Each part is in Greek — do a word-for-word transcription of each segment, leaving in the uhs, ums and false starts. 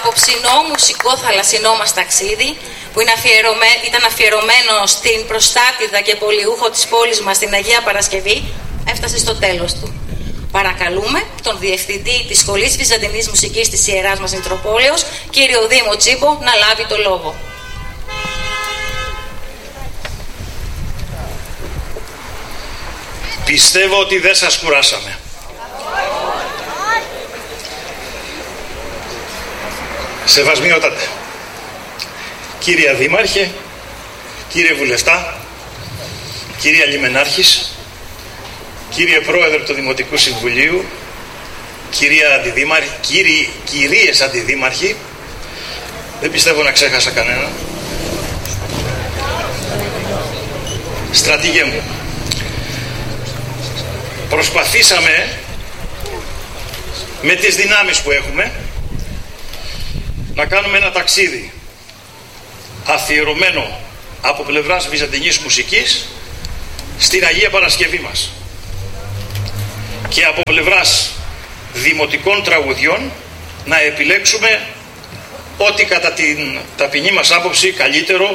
απόψινό μουσικό θαλασσινό μας ταξίδι, που είναι αφιερωμέ... ήταν αφιερωμένο στην προστάτηδα και πολιούχο της πόλης μας, την Αγία Παρασκευή, έφτασε στο τέλος του. Παρακαλούμε τον Διευθυντή της Σχολής Βυζαντινής Μουσικής της Ιεράς μας Μητροπόλεως, κύριο Δήμο Τσίπο, να λάβει το λόγο. Πιστεύω ότι δεν σας κουράσαμε. Σεβασμιότατε, κύριε Δήμαρχε, κύριε Βουλευτά, κύριε Λιμενάρχης, κύριε Πρόεδρε του Δημοτικού Συμβουλίου, κυρία Αντιδήμαρχη, κύριοι, κυρίες Αντιδήμαρχοι, δεν πιστεύω να ξέχασα κανένα. Στρατηγέ μου, προσπαθήσαμε με τις δυνάμεις που έχουμε να κάνουμε ένα ταξίδι αφιερωμένο από πλευράς βυζαντινής μουσικής στην Αγία Παρασκευή μας και από πλευράς δημοτικών τραγουδιών να επιλέξουμε ό,τι κατά την ταπεινή μας άποψη καλύτερο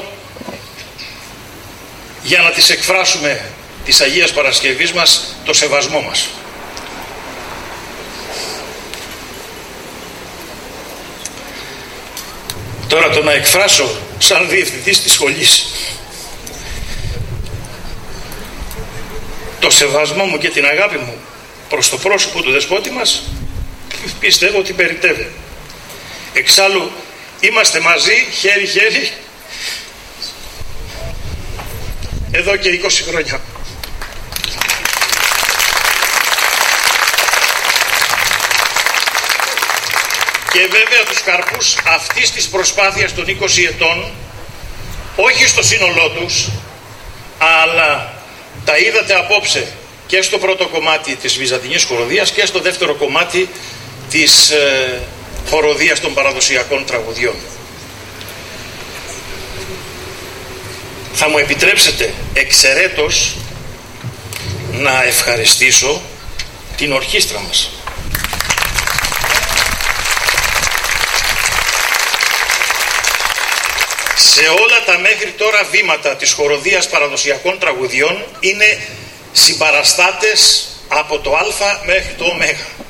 για να τις εκφράσουμε της Αγίας Παρασκευής μας το σεβασμό μας. Τώρα το να εκφράσω σαν διευθυντής της σχολής το σεβασμό μου και την αγάπη μου προς το πρόσωπο του δεσπότη μας, πιστεύω ότι περιττεύει. Εξάλλου είμαστε μαζί χέρι-χέρι εδώ και είκοσι χρόνια. Και βέβαια τους καρπούς αυτής της προσπάθειας των είκοσι ετών, όχι στο σύνολό τους, αλλά τα είδατε απόψε και στο πρώτο κομμάτι της βυζαντινής χοροδίας και στο δεύτερο κομμάτι της ε, χοροδίας των παραδοσιακών τραγουδιών. Θα μου επιτρέψετε εξαιρέτως να ευχαριστήσω την ορχήστρα μας. Σε όλα τα μέχρι τώρα βήματα της χοροδίας παραδοσιακών τραγουδιών είναι συμπαραστάτες από το Α μέχρι το Ω.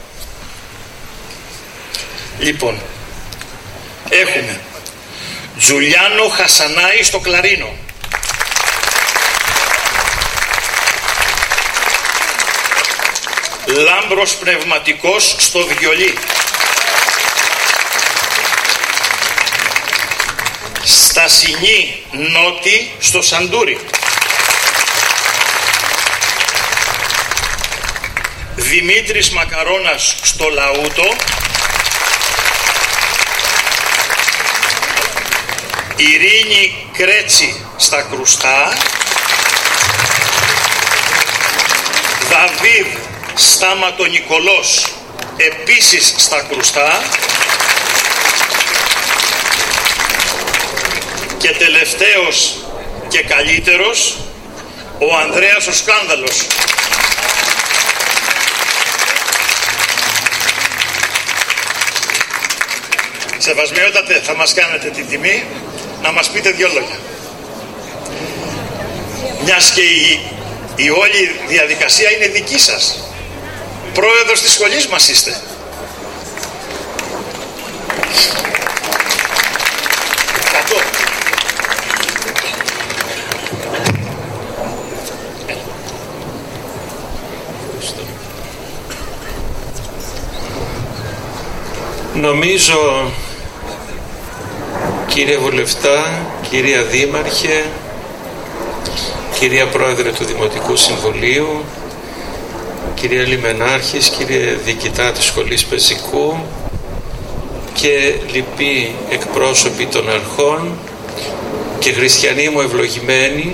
Λοιπόν, έχουμε Τζουλιάνο Χασανάη στο κλαρίνο, Λάμπρος Πνευματικός στο βιολί, Στασινή Νότη στο σαντούρι, Δημήτρης Μακαρώνας στο λαούτο, Ειρήνη Κρέτσι στα κρουστά, Δαβίδ Στάματο-Νικολός επίσης στα κρουστά, και τελευταίος και καλύτερος ο Ανδρέας ο Σκάνδαλος. Σεβασμιότατε, θα μας κάνετε την τιμή να μας πείτε δυο λόγια. Μιας και η, η όλη διαδικασία είναι δική σας. Πρόεδρος της σχολής μας είστε. Κατώ. Νομίζω, κύριε Βουλευτά, κυρία Δήμαρχε, κυρία Πρόεδρε του Δημοτικού Συμβουλίου, κυρία Λιμενάρχης, κύριε Διοικητά της Σχολής Πεζικού και λοιποί εκπρόσωποι των αρχών και χριστιανοί μου ευλογημένοι,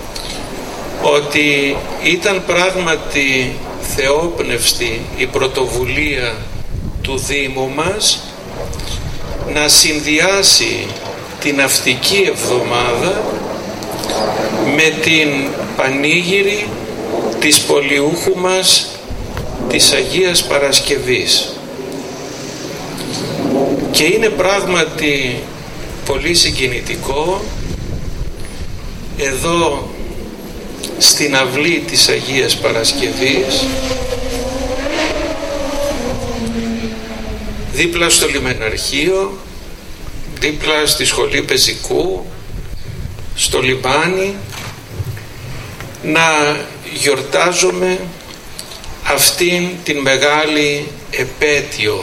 ότι ήταν πράγματι θεόπνευστη η πρωτοβουλία του Δήμου μας να συνδυάσει την ναυτική εβδομάδα με την πανήγυρη της πολιούχου μας της Αγίας Παρασκευής. Και είναι πράγματι πολύ συγκινητικό εδώ στην αυλή της Αγίας Παρασκευής, δίπλα στο λιμεναρχείο, δίπλα στη σχολή πεζικού, στο λιμάνι, να γιορτάζουμε αυτήν την μεγάλη επέτειο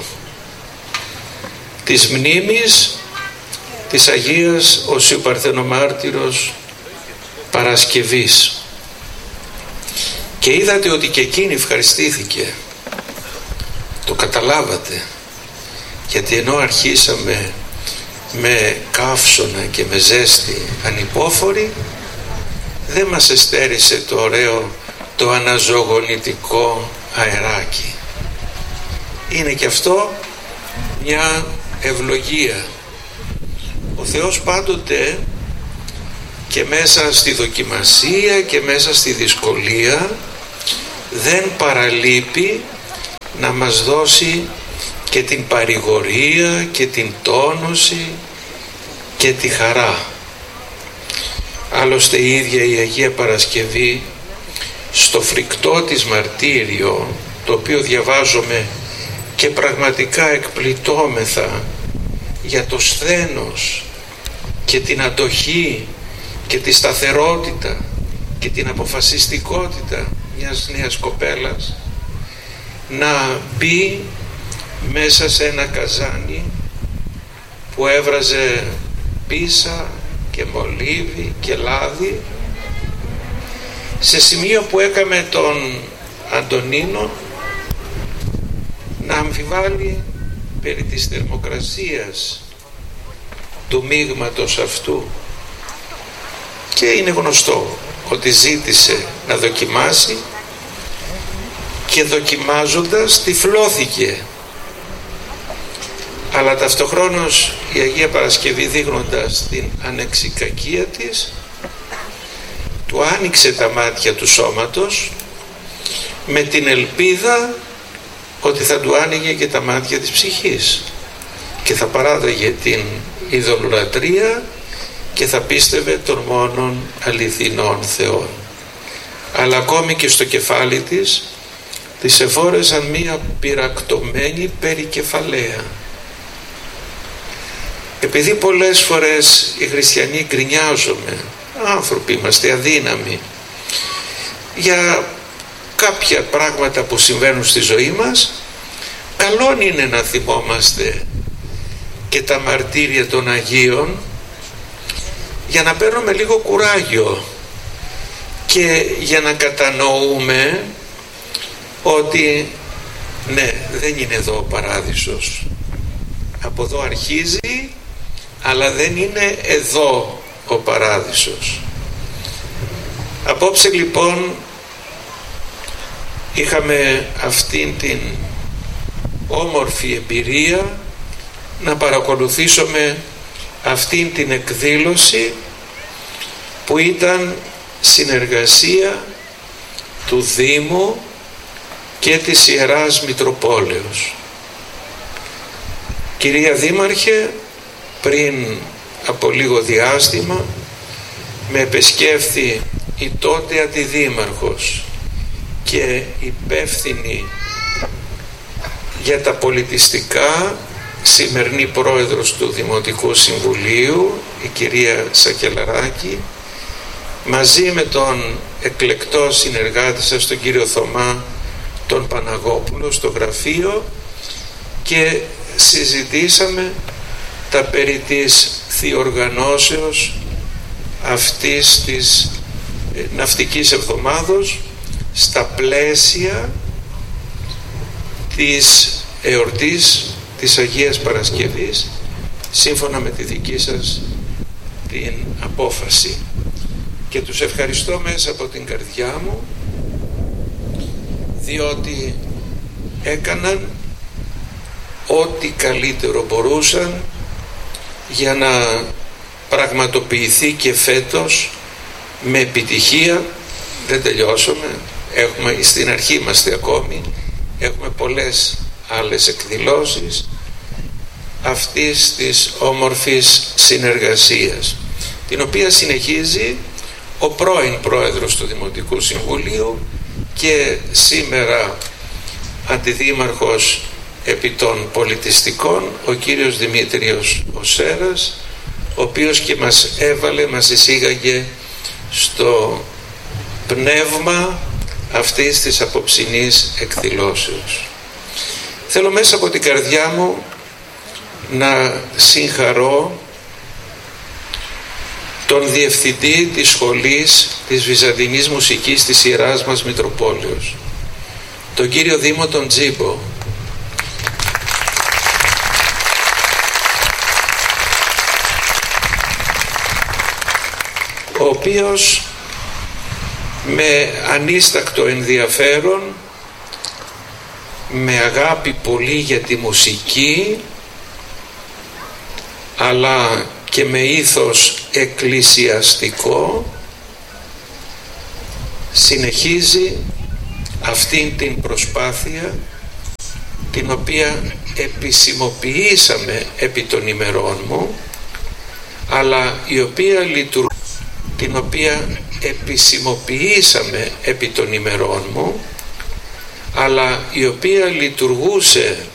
της μνήμης της Αγίας Οσίου Παρθενομάρτυρος Παρασκευής. Και είδατε ότι και εκείνη ευχαριστήθηκε. Το καταλάβατε, γιατί ενώ αρχίσαμε με καύσωνα και με ζέστη ανυπόφορη, δεν μας εστέρισε το ωραίο, το αναζωογονητικό αεράκι. Είναι και αυτό μια ευλογία. Ο Θεός πάντοτε και μέσα στη δοκιμασία και μέσα στη δυσκολία δεν παραλείπει να μας δώσει και την παρηγορία και την τόνωση και τη χαρά. Άλλωστε η ίδια η Αγία Παρασκευή στο φρικτό της μαρτύριο, το οποίο διαβάζουμε και πραγματικά εκπλητώμεθα για το σθένος και την αντοχή και τη σταθερότητα και την αποφασιστικότητα μιας νέας κοπέλας, να μπει μέσα σε ένα καζάνι που έβραζε πίσα και μολύβι και λάδι, σε σημείο που έκαμε τον Αντωνίνο να αμφιβάλλει περί της θερμοκρασίας του μείγματος αυτού, και είναι γνωστό ότι ζήτησε να δοκιμάσει και δοκιμάζοντας τυφλώθηκε. Αλλά ταυτοχρόνως η Αγία Παρασκευή, δείχνοντας την ανεξικακία της, του άνοιξε τα μάτια του σώματος με την ελπίδα ότι θα του άνοιγε και τα μάτια της ψυχής και θα παράδαγε την ειδωλολατρία και θα πίστευε τον μόνον αληθινών Θεών. Αλλά ακόμη και στο κεφάλι της της εφόρεσαν μία πυρακτωμένη περικεφαλαία. Επειδή πολλές φορές οι χριστιανοί γκρινιάζουμε, άνθρωποι είμαστε, αδύναμοι, για κάποια πράγματα που συμβαίνουν στη ζωή μας, καλό είναι να θυμόμαστε και τα μαρτύρια των Αγίων για να παίρνουμε λίγο κουράγιο και για να κατανοούμε ότι ναι, δεν είναι εδώ ο παράδεισος, από εδώ αρχίζει, αλλά δεν είναι εδώ ο παράδεισος. Απόψε λοιπόν είχαμε αυτήν την όμορφη εμπειρία να παρακολουθήσουμε αυτήν την εκδήλωση που ήταν συνεργασία του Δήμου και της Ιεράς Μητροπόλεως. Κυρία Δήμαρχε, πριν από λίγο διάστημα με επισκέφθη η τότε αντιδήμαρχος και υπεύθυνη για τα πολιτιστικά, σημερινή πρόεδρος του Δημοτικού Συμβουλίου, η κυρία Σακελαράκη, μαζί με τον εκλεκτό συνεργάτη σας, τον κύριο Θωμά τον Παναγόπουλο, στο γραφείο, και συζητήσαμε τα περί της διοργανώσεως αυτής της ναυτικής εβδομάδος στα πλαίσια της εορτής της Αγίας Παρασκευής, σύμφωνα με τη δική σας την απόφαση. Και τους ευχαριστώ μέσα από την καρδιά μου, διότι έκαναν ό,τι καλύτερο μπορούσαν για να πραγματοποιηθεί και φέτος με επιτυχία. Δεν τελειώσαμε, έχουμε, στην αρχή είμαστε ακόμη, έχουμε πολλές άλλες εκδηλώσεις, αυτής της όμορφης συνεργασίας, την οποία συνεχίζει ο πρώην πρόεδρος του Δημοτικού Συμβουλίου και σήμερα αντιδήμαρχος επί των πολιτιστικών, ο κύριος Δημήτριος Οσέρας, ο οποίος και μας έβαλε, μας εισήγαγε στο πνεύμα αυτής της απόψινής εκδηλώσεως. Θέλω μέσα από την καρδιά μου να συγχαρώ τον διευθυντή της σχολής της Βυζαντινής Μουσικής της Ιεράς μας Μητροπόλεως, τον κύριο Δήμο τον Τζίμπο, ο οποίος με ανίστακτο ενδιαφέρον, με αγάπη πολύ για τη μουσική, αλλά και με ήθος εκκλησιαστικό, συνεχίζει αυτήν την προσπάθεια, την οποία επισημοποιήσαμε επί των ημερών μου, αλλά η οποία λειτουργεί την οποία επισημοποιήσαμε επί των ημερών μου, αλλά η οποία λειτουργούσε